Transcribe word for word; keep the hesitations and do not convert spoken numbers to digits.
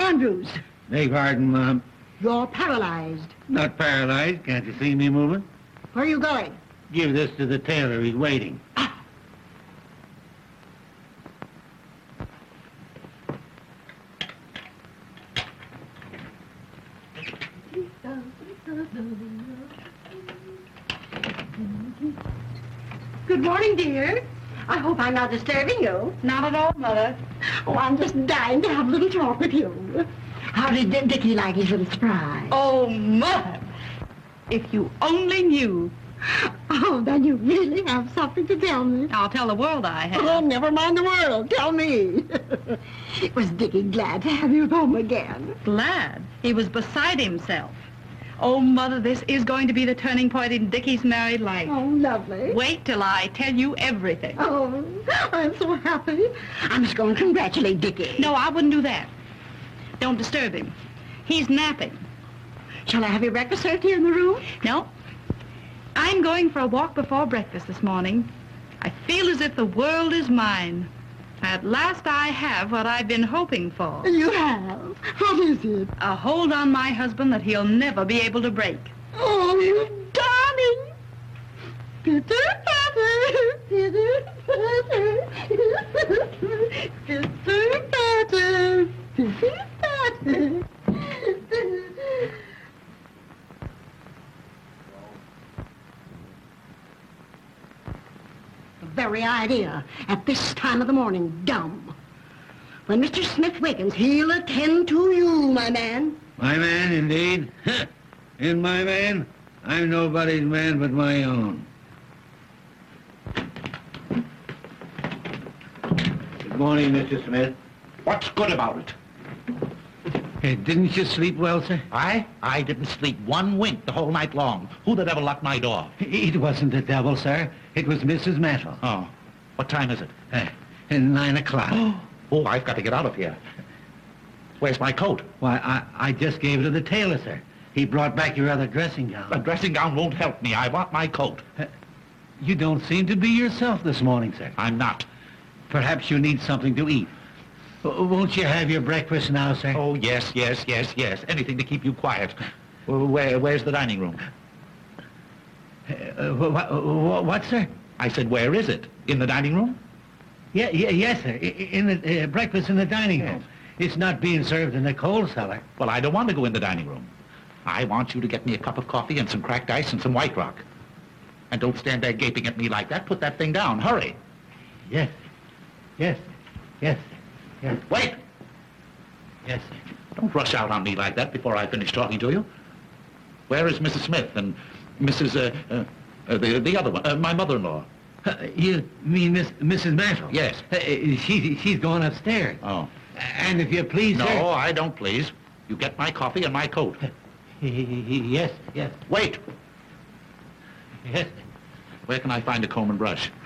Andrews. Beg pardon, Mom. You're paralyzed. Not paralyzed. Can't you see me moving? Where are you going? Give this to the tailor. He's waiting. Good morning, dear. I hope I'm not disturbing you. Not at all, Mother. Oh, I'm just dying to have a little talk with you. How did Dickie like his little surprise? Oh, Mother! If you only knew. Oh, then you really have something to tell me. I'll tell the world I have. Oh, never mind the world. Tell me. Was Dickie glad to have you home again? Glad? He was beside himself. Oh, Mother, this is going to be the turning point in Dickie's married life. Oh, lovely. Wait till I tell you everything. Oh, I'm so happy. I'm just going to congratulate Dickie. No, I wouldn't do that. Don't disturb him. He's napping. Shall I have your breakfast served here in the room? No. I'm going for a walk before breakfast this morning. I feel as if the world is mine. At last I have what I've been hoping for. You have? What is it? A hold on my husband that he'll never be able to break. Oh, you darling! Pitter-patter, pitter-patter, pitter-patter, pitter-patter. The very idea, at this time of the morning, dumb. When Mister Smith wakens, he'll attend to you, my man. My man, indeed. And my man? I'm nobody's man but my own. Good morning, Mister Smith. What's good about it? Hey, didn't you sleep well, sir? I? I didn't sleep one wink the whole night long. Who the devil locked my door? It wasn't the devil, sir. It was Missus Mantle. Oh. What time is it? Uh, nine o'clock. Oh, I've got to get out of here. Where's my coat? Why, I, I just gave it to the tailor, sir. He brought back your other dressing gown. A dressing gown won't help me. I want my coat. Uh, you don't seem to be yourself this morning, sir. I'm not. Perhaps you need something to eat. W- won't you have your breakfast now, sir? Oh, yes, yes, yes, yes. Anything to keep you quiet. Well, Where, where's the dining room? Uh, what, what, what, sir? I said, where is it? In the dining room? Yeah, yeah, yes, sir. I- In the uh, breakfast in the dining room. Yes. It's not being served in the coal cellar. Well, I don't want to go in the dining room. I want you to get me a cup of coffee and some cracked ice and some White Rock. And don't stand there gaping at me like that. Put that thing down. Hurry. Yes, yes, yes, yes, Wait! yes, sir. Don't rush out on me like that before I finish talking to you. Where is Missus Smith and Missus Uh, uh, uh, the, the other one, uh, my mother-in-law? Uh, you mean Miss, Missus Mantle? Yes. Uh, she, she's gone upstairs. Oh. And if you please, No, sir... I don't please. You get my coffee and my coat. Yes, yes, Wait! yes. Where can I find a comb and brush?